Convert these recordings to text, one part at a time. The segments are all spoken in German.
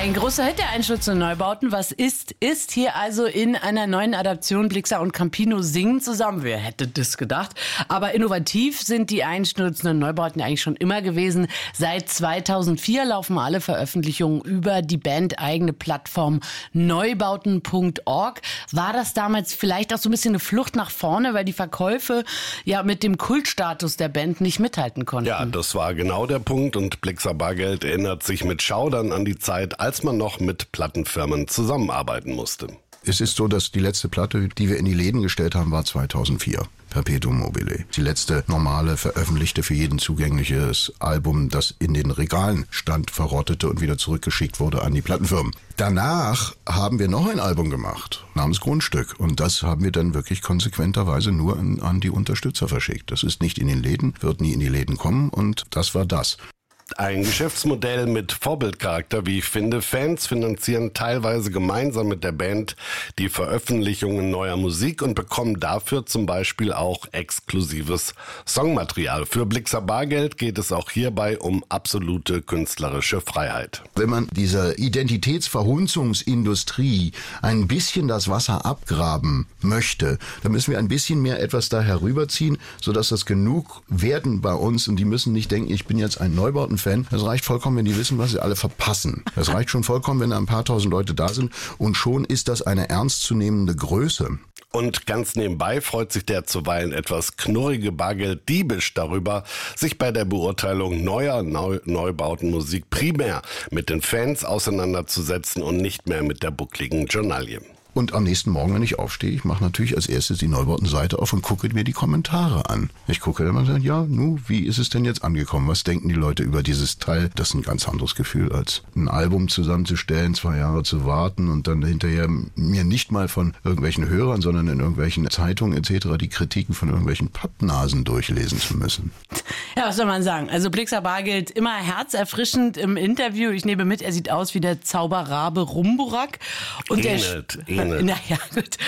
Ein großer Hit der einstürzenden Neubauten. Was ist hier also in einer neuen Adaption. Blixa und Campino singen zusammen. Wer hätte das gedacht? Aber innovativ sind die einstürzenden Neubauten eigentlich schon immer gewesen. Seit 2004 laufen alle Veröffentlichungen über die bandeigene Plattform neubauten.org. War das damals vielleicht auch so ein bisschen eine Flucht nach vorne, weil die Verkäufe ja mit dem Kultstatus der Band nicht mithalten konnten? Ja, das war genau der Punkt und Blixa Bargeld erinnert sich mit Schaudern an die Zeit, als man noch mit Plattenfirmen zusammenarbeiten musste. Es ist so, dass die letzte Platte, die wir in die Läden gestellt haben, war 2004. Perpetuum mobile. Die letzte normale, veröffentlichte, für jeden zugängliches Album, das in den Regalen stand, verrottete und wieder zurückgeschickt wurde an die Plattenfirmen. Danach haben wir noch ein Album gemacht, namens Grundstück. Und das haben wir dann wirklich konsequenterweise nur an die Unterstützer verschickt. Das ist nicht in den Läden, wird nie in die Läden kommen und das war das. Ein Geschäftsmodell mit Vorbildcharakter, wie ich finde. Fans finanzieren teilweise gemeinsam mit der Band die Veröffentlichungen neuer Musik und bekommen dafür zum Beispiel auch exklusives Songmaterial. Für Blixa Bargeld geht es auch hierbei um absolute künstlerische Freiheit. Wenn man dieser Identitätsverhunzungsindustrie ein bisschen das Wasser abgraben möchte, dann müssen wir ein bisschen mehr etwas da herüberziehen, sodass das genug werden bei uns und die müssen nicht denken, ich bin jetzt ein Neubauten-Fan. Es reicht vollkommen, wenn die wissen, was sie alle verpassen. Es reicht schon vollkommen, wenn da ein paar tausend Leute da sind und schon ist das eine ernstzunehmende Größe. Und ganz nebenbei freut sich der zuweilen etwas knurrige Bargeld diebisch darüber, sich bei der Beurteilung neuer Neubautenmusik primär mit den Fans auseinanderzusetzen und nicht mehr mit der buckligen Journalie. Und am nächsten Morgen, wenn ich aufstehe, ich mache natürlich als erstes die Neubauten-Seite auf und gucke mir die Kommentare an. Ich gucke dann mal und sage, ja, wie ist es denn jetzt angekommen? Was denken die Leute über dieses Teil? Das ist ein ganz anderes Gefühl, als ein Album zusammenzustellen, 2 Jahre zu warten und dann hinterher mir nicht mal von irgendwelchen Hörern, sondern in irgendwelchen Zeitungen etc. die Kritiken von irgendwelchen Pappnasen durchlesen zu müssen. Ja, was soll man sagen? Also Blixa Bargeld immer herzerfrischend im Interview. Ich nehme mit, er sieht aus wie der Zauberrabe Rumburak. Und Ähnelt. Naja, gut.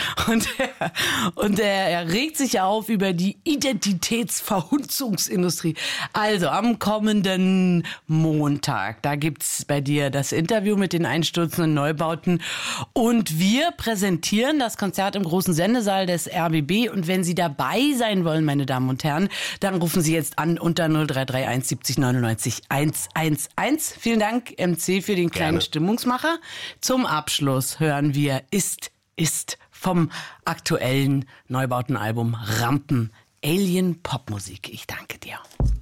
Und er regt sich auf über die Identitätsverhunzungsindustrie. Also am kommenden Montag, da gibt's bei dir das Interview mit den einstürzenden Neubauten. Und wir präsentieren das Konzert im großen Sendesaal des RBB. Und wenn Sie dabei sein wollen, meine Damen und Herren, dann rufen Sie jetzt an unter 0331 70 99 111. Vielen Dank, MC, für den kleinen Stimmungsmacher. Zum Abschluss hören wir Ist vom aktuellen Neubautenalbum Rampen. Alien Popmusik. Ich danke dir.